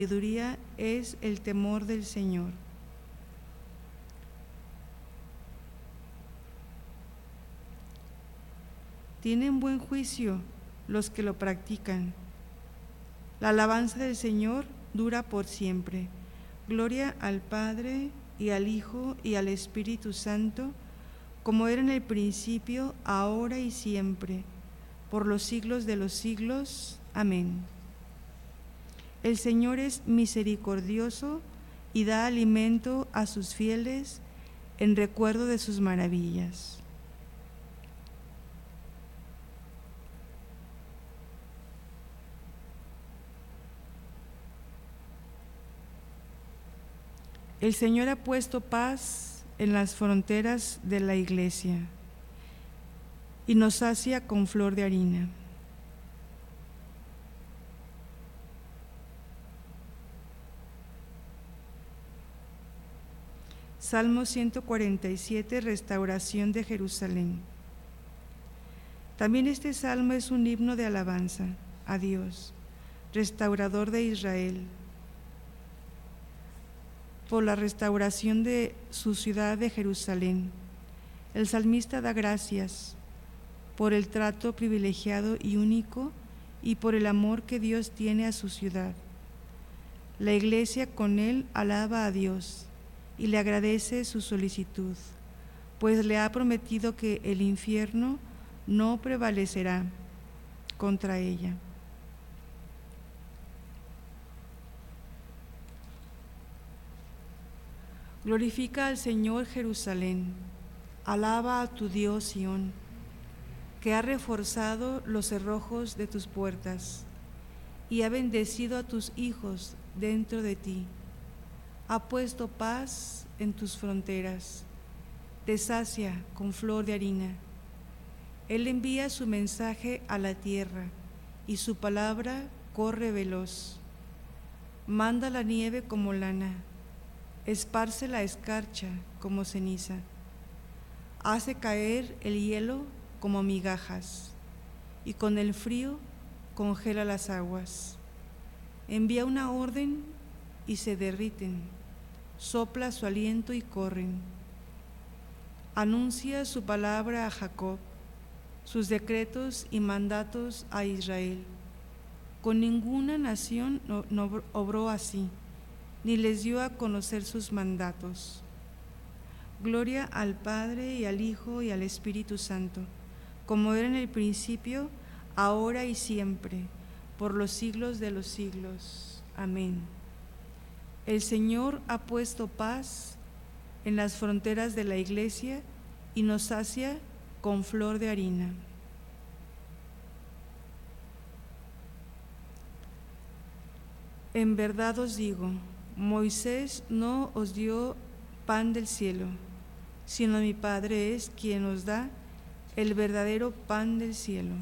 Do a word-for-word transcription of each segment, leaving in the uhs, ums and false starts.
sabiduría es el temor del Señor. Tienen buen juicio los que lo practican. La alabanza del Señor dura por siempre. Gloria al Padre, y al Hijo, y al Espíritu Santo, como era en el principio, ahora y siempre, por los siglos de los siglos. Amén. El Señor es misericordioso y da alimento a sus fieles en recuerdo de sus maravillas. El Señor ha puesto paz en las fronteras de la iglesia y nos sacia con flor de harina. Salmo ciento cuarenta y siete, restauración de Jerusalén. También este salmo es un himno de alabanza a Dios, restaurador de Israel, por la restauración de su ciudad de Jerusalén. El salmista da gracias por el trato privilegiado y único y por el amor que Dios tiene a su ciudad. La iglesia con él alaba a Dios y le agradece su solicitud, pues le ha prometido que el infierno no prevalecerá contra ella. Glorifica al Señor Jerusalén, alaba a tu Dios Sión, que ha reforzado los cerrojos de tus puertas y ha bendecido a tus hijos dentro de ti. Ha puesto paz en tus fronteras, te sacia con flor de harina. Él envía su mensaje a la tierra y su palabra corre veloz. Manda la nieve como lana, esparce la escarcha como ceniza, hace caer el hielo como migajas y con el frío congela las aguas. Envía una orden y se derriten, sopla su aliento y corren. Anuncia su palabra a Jacob, sus decretos y mandatos a Israel. Con ninguna nación no, no obró así, ni les dio a conocer sus mandatos. Gloria al Padre y al Hijo y al Espíritu Santo, como era en el principio, ahora y siempre, por los siglos de los siglos. Amén. El Señor ha puesto paz en las fronteras de la iglesia y nos sacia con flor de harina. En verdad os digo, Moisés no os dio pan del cielo, sino mi Padre es quien os da el verdadero pan del cielo.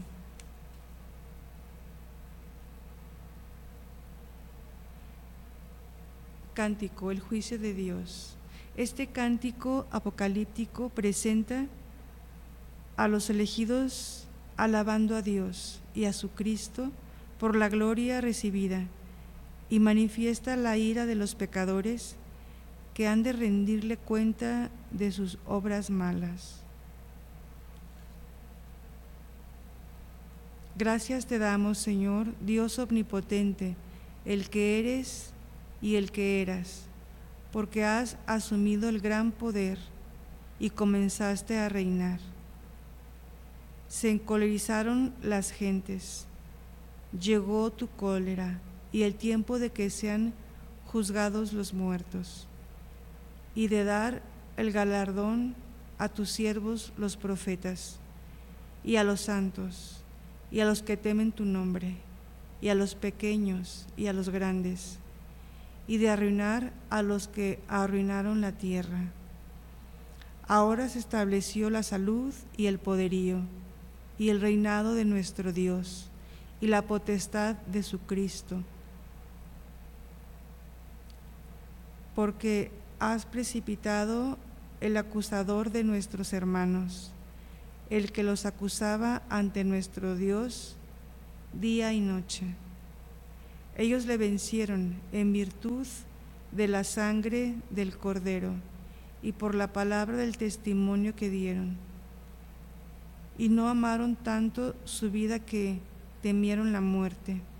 Cántico, el juicio de Dios. Este cántico apocalíptico presenta a los elegidos alabando a Dios y a su Cristo por la gloria recibida y manifiesta la ira de los pecadores que han de rendirle cuenta de sus obras malas. Gracias te damos, Señor, Dios omnipotente, el que eres y el que eras, porque has asumido el gran poder y comenzaste a reinar. Se encolerizaron las gentes, llegó tu cólera y el tiempo de que sean juzgados los muertos, y de dar el galardón a tus siervos los profetas, y a los santos, y a los que temen tu nombre, y a los pequeños y a los grandes, y de arruinar a los que arruinaron la tierra. Ahora se estableció la salud y el poderío, y el reinado de nuestro Dios, y la potestad de su Cristo, porque has precipitado el acusador de nuestros hermanos, el que los acusaba ante nuestro Dios día y noche. Ellos le vencieron en virtud de la sangre del Cordero y por la palabra del testimonio que dieron. Y no amaron tanto su vida que temieron la muerte.